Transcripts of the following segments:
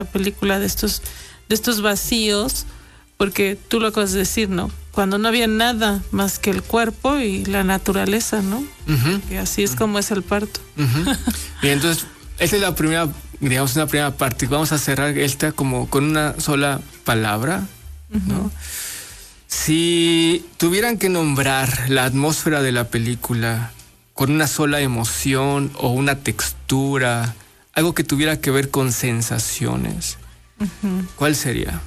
la película de estos vacíos, porque tú lo acabas de decir, ¿no? Cuando no había nada más que el cuerpo y la naturaleza, ¿no? Que así es como es el parto. Y entonces, esta es la primera, digamos, una primera parte. Vamos a cerrar esta como con una sola palabra, ¿no? Si tuvieran que nombrar la atmósfera de la película con una sola emoción o una textura, algo que tuviera que ver con sensaciones, ¿cuál sería?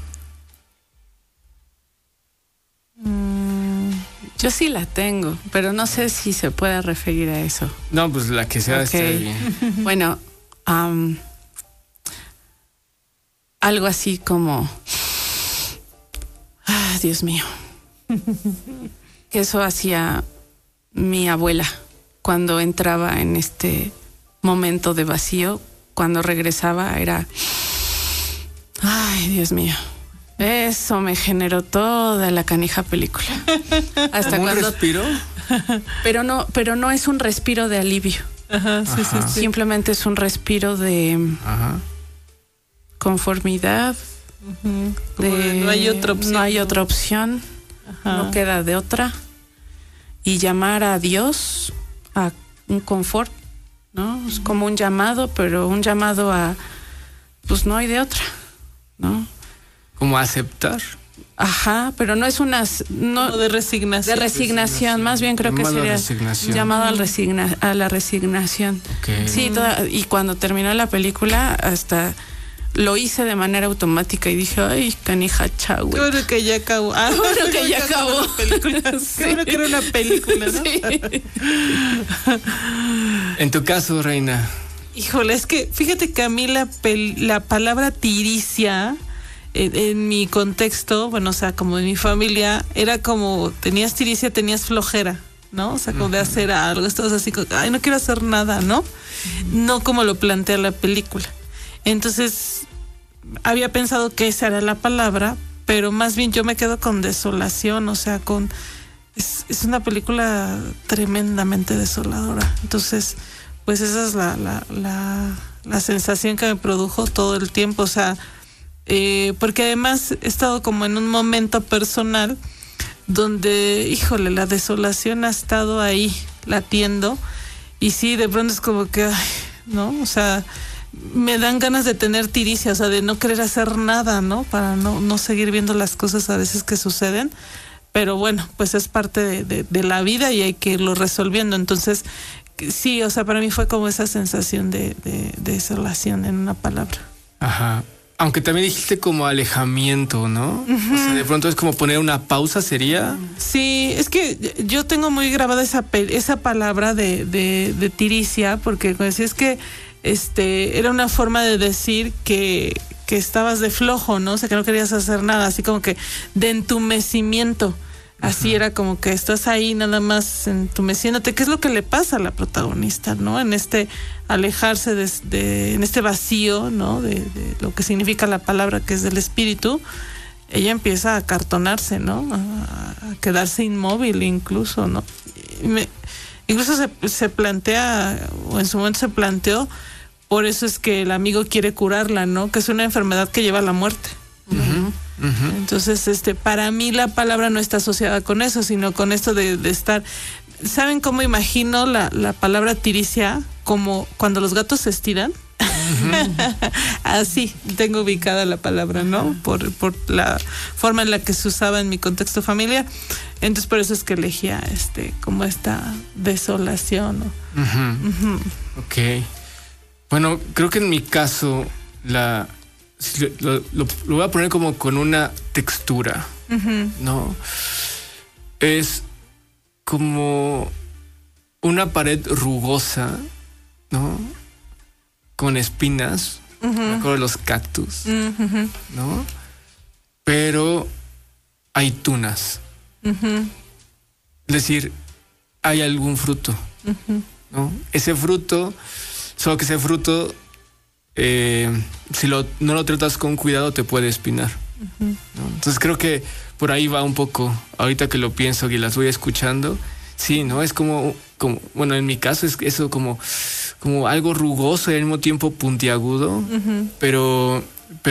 Yo sí la tengo, pero no sé si se puede referir a eso. No, pues la que sea está bien. Bueno, algo así como... Dios mío. Que eso hacía mi abuela cuando entraba en este momento de vacío. Cuando regresaba era... Ay, Dios mío. Eso me generó toda la canija película. Hasta ¿un respiro? Pero no es un respiro de alivio. Sí. Simplemente es un respiro de conformidad. No hay otra opción. No hay otra opción. No queda de otra. Y llamar a Dios a un confort, ¿no? Es como un llamado, pero un llamado a, pues no hay de otra, ¿no? Como aceptar. Pero no es una... No, de resignación. De resignación, más bien creo que sería llamado a la resignación. Okay. Sí, y cuando terminó la película, hasta lo hice de manera automática y dije, ay, canija, chau. Qué bueno que ya acabó. Bueno que ya acabó. Sí. Qué bueno que era una película, ¿no? Sí. En tu caso, Reina. Híjole, es que fíjate que a mí la palabra tiricia... En mi contexto, bueno, o sea, como en mi familia, era como, tenías tiricia, tenías flojera, ¿no? O sea, como de hacer algo, estabas así, como, ay, no quiero hacer nada, ¿no? No como lo plantea la película. Entonces, había pensado que esa era la palabra, pero más bien yo me quedo con desolación, o sea, es una película tremendamente desoladora. Entonces, pues esa es la sensación que me produjo todo el tiempo, o sea, porque además he estado como en un momento personal donde, híjole, la desolación ha estado ahí latiendo y sí, de pronto es como que, ay, ¿no? O sea, me dan ganas de tener tiricia, o sea, de no querer hacer nada, ¿no? Para no seguir viendo las cosas a veces que suceden, pero bueno, pues es parte de la vida y hay que irlo resolviendo. Entonces, sí, o sea, para mí fue como esa sensación de desolación en una palabra. Aunque también dijiste como alejamiento, ¿no? O sea, de pronto es como poner una pausa, ¿sería? Sí, es que yo tengo muy grabada esa palabra de tiricia, porque como decía, es que era una forma de decir que estabas de flojo, ¿no? O sea, que no querías hacer nada, así como que de entumecimiento. Así era como que estás ahí nada más entumeciéndote, que es lo que le pasa a la protagonista, ¿no? En este alejarse en este vacío, ¿no? De lo que significa la palabra, que es del espíritu, ella empieza a acartonarse, ¿no? A quedarse inmóvil incluso, ¿no? Incluso se plantea, o en su momento se planteó, por eso es que el amigo quiere curarla, ¿no? Que es una enfermedad que lleva a la muerte. Entonces, para mí la palabra no está asociada con eso, sino con esto de estar. ¿Saben cómo imagino la palabra tiricia? Como cuando los gatos se estiran. Así tengo ubicada la palabra, ¿no? Por la forma en la que se usaba en mi contexto familiar. Entonces por eso es que elegía como esta desolación, ¿no? Ok. Bueno, creo que en mi caso lo voy a poner como con una textura, ¿no? Es como una pared rugosa, ¿no? Con espinas, me acuerdo de los cactus, ¿no? Pero hay tunas. Es decir, hay algún fruto, ¿no? Ese fruto, solo que ese fruto, si no lo tratas con cuidado, te puede espinar, ¿no? Entonces creo que por ahí va un poco, ahorita que lo pienso y las voy escuchando, sí, ¿no? Es como bueno, en mi caso es eso como algo rugoso y al mismo tiempo puntiagudo, pero